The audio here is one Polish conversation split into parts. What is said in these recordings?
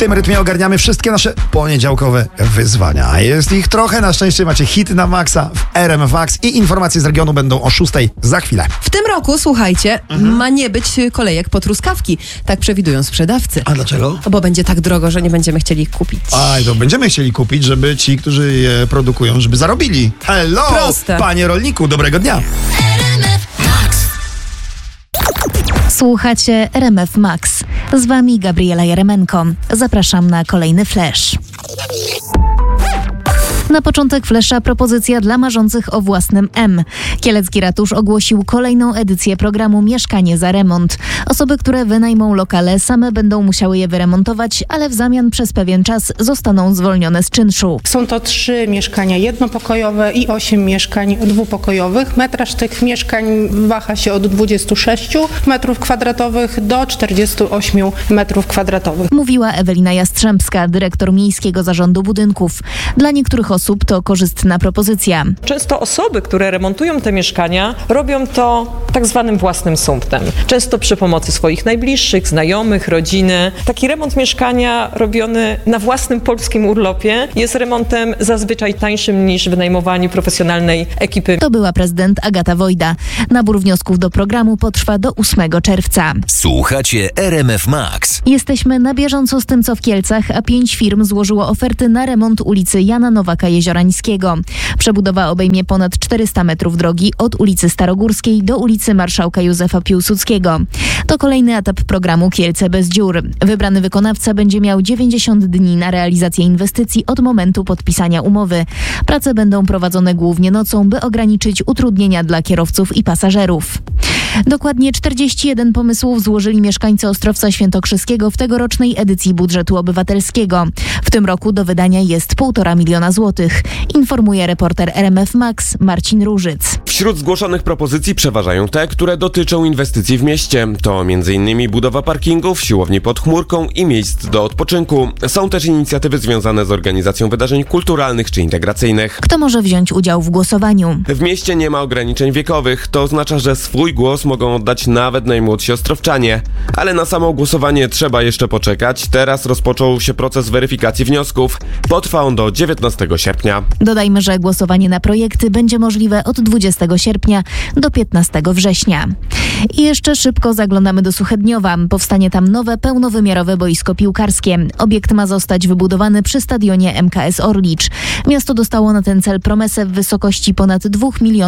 tym rytmie ogarniamy wszystkie nasze poniedziałkowe wyzwania. Jest ich trochę, na szczęście macie hity na maksa w RMF Max i informacje z regionu będą o 6:00 za chwilę. W tym roku, słuchajcie, ma nie być kolejek po truskawki. Tak przewidują sprzedawcy. A dlaczego? Bo będzie tak drogo, że nie będziemy chcieli ich kupić. To będziemy chcieli kupić, żeby ci, którzy je produkują, żeby zarobili. Hello! Proste. Panie rolniku, dobrego dnia. Słuchacie RMF Max. Z wami Gabriela Jeremenko. Zapraszam na kolejny flash. Na początek flesza propozycja dla marzących o własnym M. Kielecki Ratusz ogłosił kolejną edycję programu Mieszkanie za remont. Osoby, które wynajmą lokale, same będą musiały je wyremontować, ale w zamian przez pewien czas zostaną zwolnione z czynszu. Są to 3 mieszkania jednopokojowe i 8 mieszkań dwupokojowych. Metraż tych mieszkań waha się od 26 m2 do 48 m2. Mówiła Ewelina Jastrzębska, dyrektor Miejskiego Zarządu Budynków. Dla niektórych osób to korzystna propozycja. Często osoby, które remontują te mieszkania, robią to tak zwanym własnym sumptem. Często przy pomocy swoich najbliższych, znajomych, rodziny. Taki remont mieszkania robiony na własnym polskim urlopie jest remontem zazwyczaj tańszym niż wynajmowanie profesjonalnej ekipy. To była prezydent Agata Wojda. Nabór wniosków do programu potrwa do 8 czerwca. Słuchacie RMF Max. Jesteśmy na bieżąco z tym, co w Kielcach, a 5 firm złożyło oferty na remont ulicy Jana Nowaka Jeziorańskiego. Przebudowa obejmie ponad 400 metrów drogi od ulicy Starogórskiej do ulicy Marszałka Józefa Piłsudskiego. To kolejny etap programu Kielce bez dziur. Wybrany wykonawca będzie miał 90 dni na realizację inwestycji od momentu podpisania umowy. Prace będą prowadzone głównie nocą, by ograniczyć utrudnienia dla kierowców i pasażerów. Dokładnie 41 pomysłów złożyli mieszkańcy Ostrowca Świętokrzyskiego w tegorocznej edycji budżetu obywatelskiego. W tym roku do wydania jest 1,5 miliona złotych, informuje reporter RMF Max Marcin Różyc. Wśród zgłoszonych propozycji przeważają te, które dotyczą inwestycji w mieście. To m.in. budowa parkingów, siłowni pod chmurką i miejsc do odpoczynku. Są też inicjatywy związane z organizacją wydarzeń kulturalnych czy integracyjnych. Kto może wziąć udział w głosowaniu? W mieście nie ma ograniczeń wiekowych. To oznacza, że swój głos mogą oddać nawet najmłodsi ostrowczanie. Ale na samo głosowanie trzeba jeszcze poczekać. Teraz rozpoczął się proces weryfikacji wniosków. Potrwa on do 19 sierpnia. Dodajmy, że głosowanie na projekty będzie możliwe od 20 sierpnia do 15 września. I jeszcze szybko zaglądamy do Suchedniowa. Powstanie tam nowe, pełnowymiarowe boisko piłkarskie. Obiekt ma zostać wybudowany przy stadionie MKS Orlicz. Miasto dostało na ten cel promesę w wysokości ponad 2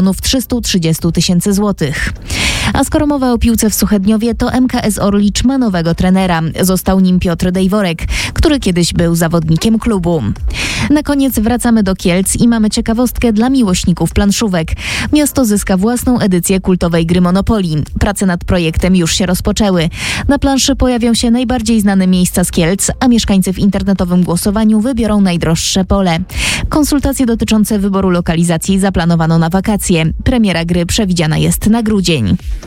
330 000 złotych. A skoro mowa o piłce w Suchedniowie, to MKS Orlicz ma nowego trenera. Został nim Piotr Dejworek, który kiedyś był zawodnikiem klubu. Na koniec wracamy do Kielc i mamy ciekawostkę dla miłośników planszówek. Miasto zyska własną edycję kultowej gry Monopoly. Prace nad projektem już się rozpoczęły. Na planszy pojawią się najbardziej znane miejsca z Kielc, a mieszkańcy w internetowym głosowaniu wybiorą najdroższe pole. Konsultacje dotyczące wyboru lokalizacji zaplanowano na wakacje. Premiera gry przewidziana jest na grudzień.